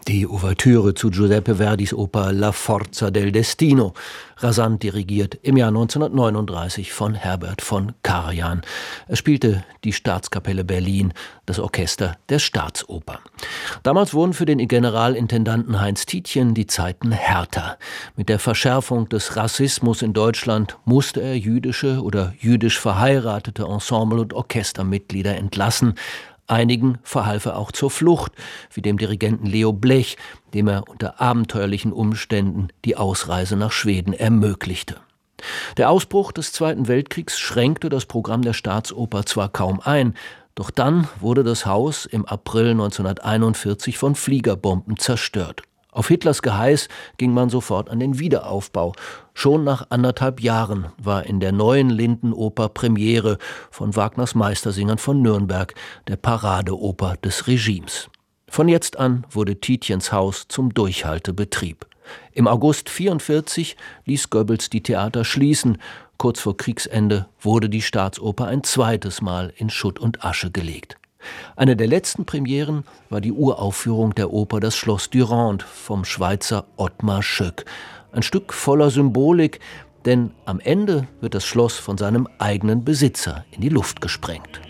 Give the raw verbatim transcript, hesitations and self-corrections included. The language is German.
Die Ouvertüre zu Giuseppe Verdis Oper La Forza del Destino, rasant dirigiert im Jahr neunzehnhundertneununddreißig von Herbert von Karajan. Es spielte die Staatskapelle Berlin, das Orchester der Staatsoper. Damals wurden für den Generalintendanten Heinz Tietjen die Zeiten härter. Mit der Verschärfung des Rassismus in Deutschland musste er jüdische oder jüdisch verheiratete Ensemble- und Orchestermitglieder entlassen. Einigen verhalf er auch zur Flucht, wie dem Dirigenten Leo Blech, dem er unter abenteuerlichen Umständen die Ausreise nach Schweden ermöglichte. Der Ausbruch des Zweiten Weltkriegs schränkte das Programm der Staatsoper zwar kaum ein, doch dann wurde das Haus im April neunzehnhunderteinundvierzig von Fliegerbomben zerstört. Auf Hitlers Geheiß ging man sofort an den Wiederaufbau. Schon nach anderthalb Jahren war in der neuen Lindenoper Premiere von Wagners Meistersingern von Nürnberg, der Paradeoper des Regimes. Von jetzt an wurde Tietjens Haus zum Durchhaltebetrieb. Im August neunzehnhundertvierundvierzig ließ Goebbels die Theater schließen. Kurz vor Kriegsende wurde die Staatsoper ein zweites Mal in Schutt und Asche gelegt. Eine der letzten Premieren war die Uraufführung der Oper Das Schloss Dürande vom Schweizer Ottmar Schöck. Ein Stück voller Symbolik, denn am Ende wird das Schloss von seinem eigenen Besitzer in die Luft gesprengt.